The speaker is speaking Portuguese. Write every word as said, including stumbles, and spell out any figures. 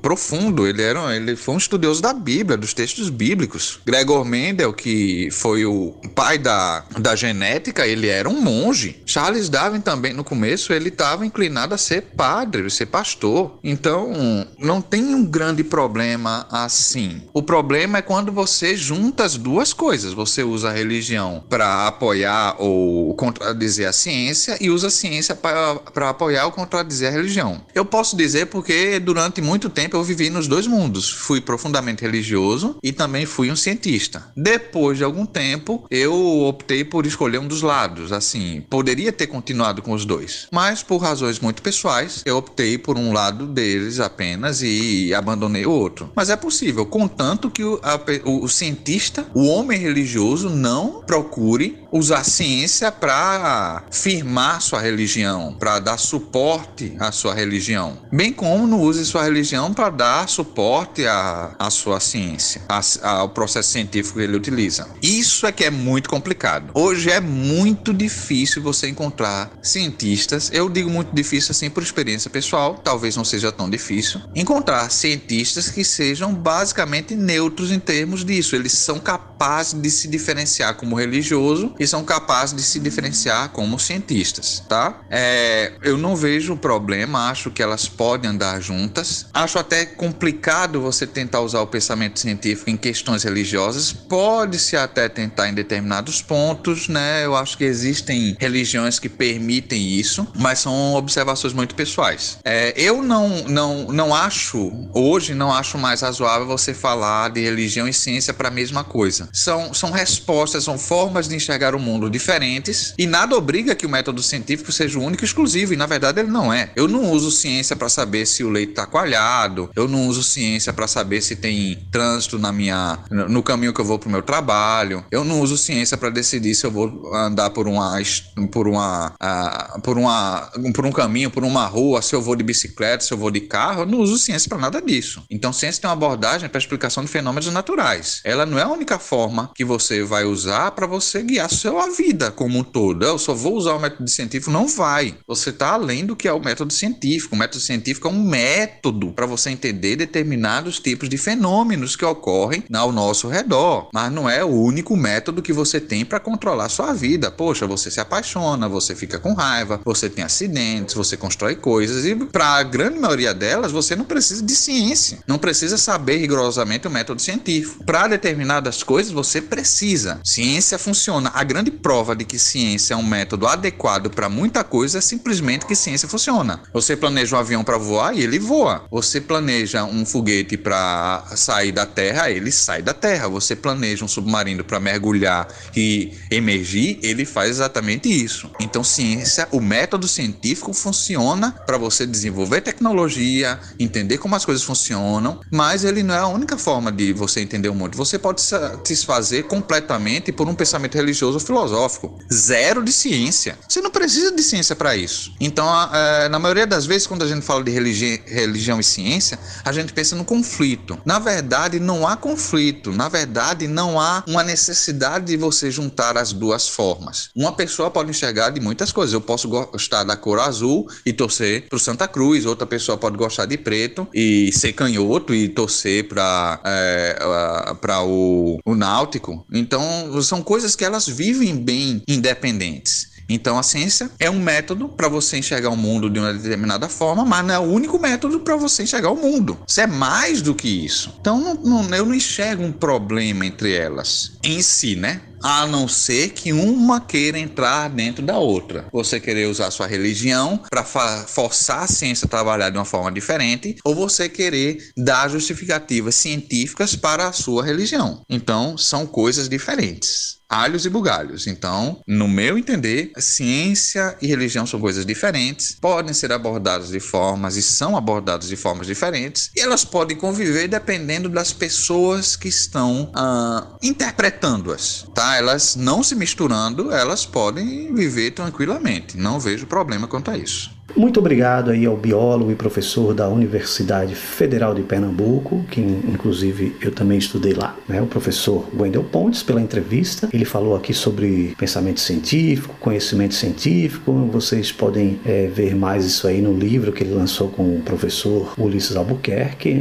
profundo, ele, era, ele foi um estudioso da Bíblia, dos textos bíblicos. Gregor Mendel, que foi o pai da, da genética, ele era um monge. Charles Darwin também, no começo, ele estava inclinado a ser padre, ser pastor. Então, não tem um grande problema assim. O problema é quando você junta as duas coisas. Você usa a religião para apoiar ou contradizer a ciência e usa a ciência para apoiar ou contradizer a religião. Eu posso dizer porque durante muito tempo eu vivi nos dois mundos. Fui profundamente religioso e também fui um cientista. Depois de algum tempo, eu optei por escolher um dos lados. Assim, poderia ter continuado com os dois, mas por razões muito pessoais, eu optei por um lado deles apenas e abandonei o outro. Mas é possível, contanto que o, a, o, o cientista, o homem religioso, não procure usar a ciência para firmar sua religião, para dar suporte à sua religião, bem como não use sua religião para dar suporte à, à sua ciência, à, ao processo científico que ele utiliza. Isso é que é muito complicado. Hoje é muito difícil você encontrar cientistas, eu digo muito difícil assim por experiência pessoal, talvez não seja tão difícil, encontrar cientistas que sejam basicamente neutros em termos disso. Eles são capazes de se diferenciar como religioso e são capazes de se diferenciar como cientistas, tá? É, eu não vejo problema, acho que elas podem andar juntas. Acho até complicado você tentar usar o pensamento científico em questões religiosas. Pode-se até tentar em determinados pontos, né? Eu acho que existem religiões que permitem isso, mas são observações muito pessoais. É, eu não, não, não acho, hoje não acho mais razoável você falar de religião e ciência para a mesma coisa. São, são respostas, são formas de enxergar o mundo diferentes e nada obriga que o método científico seja o único e exclusivo, e na verdade ele não é. Eu não uso ciência para saber se o leite está coalhado, eu não uso ciência para saber se tem trânsito na minha, no caminho que eu vou para o meu trabalho, eu não uso ciência para decidir se eu vou andar por uma, por uma, uh, por uma, por um caminho, por uma rua, se eu vou de bicicleta, se eu vou de carro. Eu não uso ciência para nada disso. Então, ciência tem uma abordagem para explicação de fenômenos naturais. Ela não é a única forma que você vai usar para você guiar a sua vida como um todo. Eu só vou usar o método científico, não vai. Você está além do que é o método científico. O método científico é um método para você entender determinados tipos de fenômenos que ocorrem ao nosso redor, mas não é o único método que você tem para controlar a sua vida. Poxa, você se apaixona, você fica com raiva, você tem acidentes, você constrói coisas, e para a grande maioria delas você não precisa de ciência, não precisa saber rigorosamente o método científico. Para determinadas coisas você precisa. Ciência funciona. A grande prova de que ciência é um método adequado para muita coisa é simplesmente que ciência funciona. Você planeja um avião para voar e ele voa. Você planeja um foguete para sair da Terra, ele sai da Terra. Você planeja um submarino para mergulhar e emergir, ele faz exatamente isso. Então, ciência, o método científico funciona para você desenvolver tecnologia, entender como as coisas funcionam, mas ele não é a única forma de você entender o mundo. Você pode se satisfazer completamente por um pensamento religioso ou filosófico. Zero de ciência. Você não precisa de ciência para isso. Então, é, na maioria das vezes, quando a gente fala de religi- religião e ciência, a gente pensa no conflito. Na verdade, não há conflito. Na verdade, não há uma necessidade de você juntar as duas formas. Uma pessoa pode enxergar de muitas coisas. Eu posso gostar da cor azul e torcer pro Santa Cruz. Outra pessoa pode gostar de preto e ser canhoto e torcer para é, para o, o Náutico. Então, são coisas que elas vivem bem independentes. Então, a ciência é um método para você enxergar o mundo de uma determinada forma, mas não é o único método para você enxergar o mundo. Isso é mais do que isso. Então, não, não, eu não enxergo um problema entre elas em si, né? A não ser que uma queira entrar dentro da outra. Você querer usar a sua religião para forçar a ciência a trabalhar de uma forma diferente, ou você querer dar justificativas científicas para a sua religião. Então, são coisas diferentes. Alhos e bugalhos. Então, no meu entender, ciência e religião são coisas diferentes, podem ser abordadas de formas e são abordadas de formas diferentes, e elas podem conviver dependendo das pessoas que estão uh, interpretando-as, tá? Elas não se misturando, elas podem viver tranquilamente. Não vejo problema quanto a isso. Muito obrigado aí ao biólogo e professor da Universidade Federal de Pernambuco, que inclusive eu também estudei lá, né? O professor Wendel Pontes, pela entrevista. Ele falou aqui sobre pensamento científico, conhecimento científico. Vocês podem é, ver mais isso aí no livro que ele lançou com o professor Ulisses Albuquerque.